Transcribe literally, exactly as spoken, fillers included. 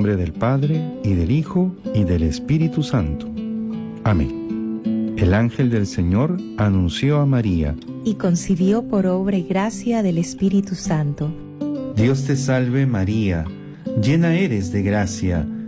nombre del Padre, y del Hijo, y del Espíritu Santo. Amén. El ángel del Señor anunció a María, y concibió por obra y gracia del Espíritu Santo. Dios te salve María, llena eres de gracia,